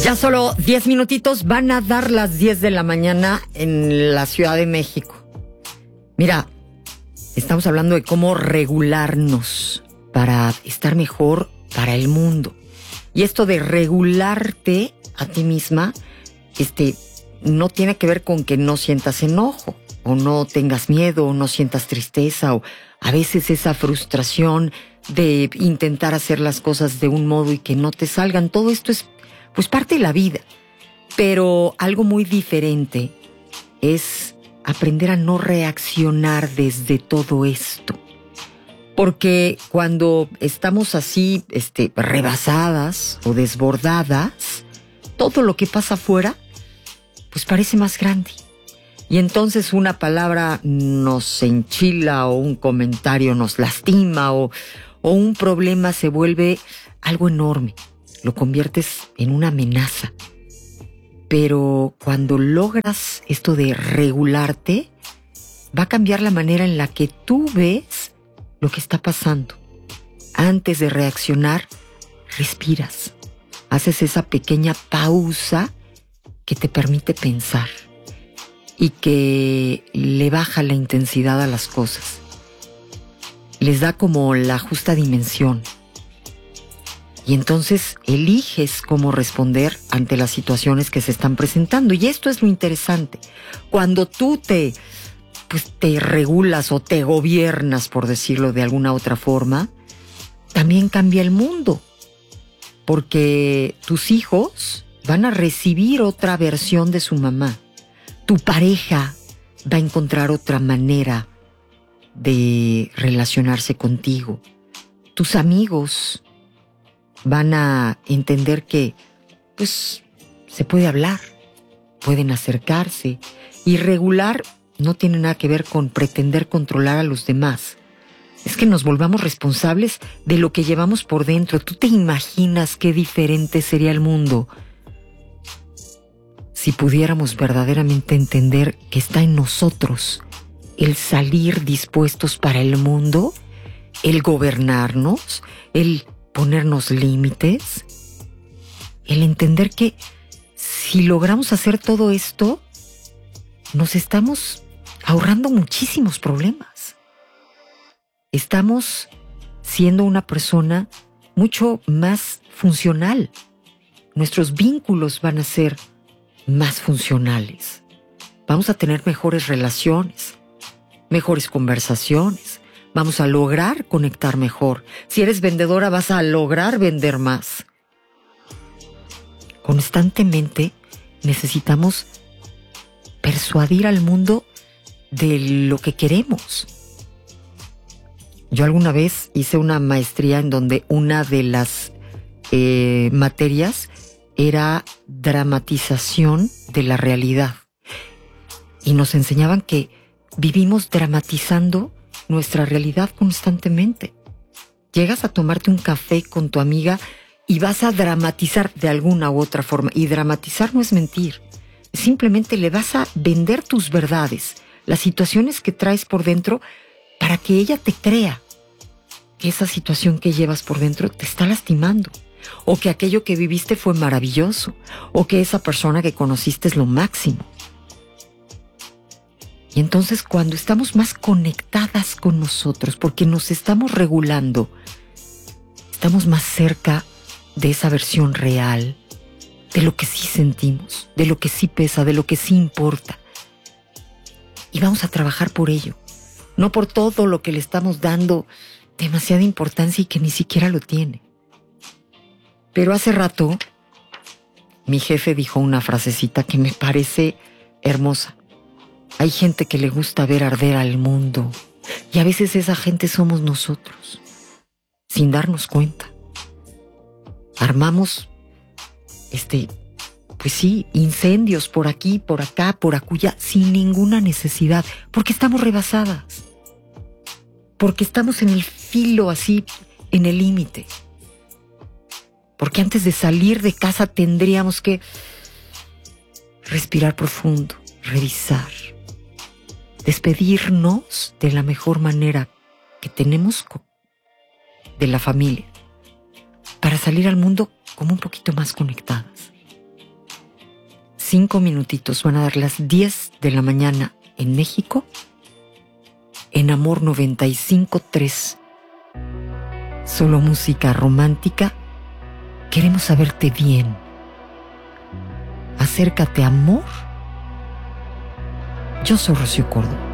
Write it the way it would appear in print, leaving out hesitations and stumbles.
Ya solo 10 minutitos, van a dar las 10 de la mañana en la Ciudad de México. Mira, estamos hablando de cómo regularnos para estar mejor para el mundo. Y esto de regularte a ti misma, no tiene que ver con que no sientas enojo, o no tengas miedo, o no sientas tristeza, o a veces esa frustración de intentar hacer las cosas de un modo y que no te salgan. Todo esto es pues parte de la vida, pero algo muy diferente es aprender a no reaccionar desde todo esto. Porque cuando estamos así, rebasadas o desbordadas, todo lo que pasa afuera, pues parece más grande. Y entonces una palabra nos enchila, o un comentario nos lastima, o un problema se vuelve algo enorme. Lo conviertes en una amenaza. Pero cuando logras esto de regularte, va a cambiar la manera en la que tú ves lo que está pasando. Antes de reaccionar, respiras. Haces esa pequeña pausa que te permite pensar y que le baja la intensidad a las cosas. Les da como la justa dimensión. Y entonces eliges cómo responder ante las situaciones que se están presentando. Y esto es lo interesante. Cuando tú te regulas o te gobiernas, por decirlo de alguna otra forma, también cambia el mundo. Porque tus hijos van a recibir otra versión de su mamá. Tu pareja va a encontrar otra manera de relacionarse contigo. Tus amigos van a entender que, pues, se puede hablar, pueden acercarse. Y regular no tiene nada que ver con pretender controlar a los demás. Es que nos volvamos responsables de lo que llevamos por dentro. ¿Tú te imaginas qué diferente sería el mundo si pudiéramos verdaderamente entender que está en nosotros el salir dispuestos para el mundo, el gobernarnos, el ponernos límites, el entender que si logramos hacer todo esto, nos estamos ahorrando muchísimos problemas. Estamos siendo una persona mucho más funcional. Nuestros vínculos van a ser más funcionales. Vamos a tener mejores relaciones, mejores conversaciones. Vamos a lograr conectar mejor. Si eres vendedora, vas a lograr vender más. Constantemente necesitamos persuadir al mundo de lo que queremos. Yo alguna vez hice una maestría en donde una de las materias era dramatización de la realidad. Y nos enseñaban que vivimos dramatizando nuestra realidad constantemente. Llegas a tomarte un café con tu amiga y vas a dramatizar de alguna u otra forma. Y dramatizar no es mentir. Simplemente le vas a vender tus verdades, las situaciones que traes por dentro, para que ella te crea que esa situación que llevas por dentro te está lastimando, o que aquello que viviste fue maravilloso, o que esa persona que conociste es lo máximo. Y entonces cuando estamos más conectadas con nosotros, porque nos estamos regulando, estamos más cerca de esa versión real, de lo que sí sentimos, de lo que sí pesa, de lo que sí importa. Y vamos a trabajar por ello, no por todo lo que le estamos dando demasiada importancia y que ni siquiera lo tiene. Pero hace rato, mi jefe dijo una frasecita que me parece hermosa. Hay gente que le gusta ver arder al mundo, y a veces esa gente somos nosotros, sin darnos cuenta. Armamos, pues sí, incendios por aquí, por acá, por acullá, sin ninguna necesidad, porque estamos rebasadas, porque estamos en el filo, así, en el límite. Porque antes de salir de casa tendríamos que respirar profundo, revisar, despedirnos de la mejor manera que tenemos de la familia, para salir al mundo como un poquito más conectadas. 5 minutitos. Van a dar las 10 de la mañana en México. En Amor 95.3. Solo música romántica. Queremos saberte bien. Acércate, amor. Yo soy Rocío Córdoba.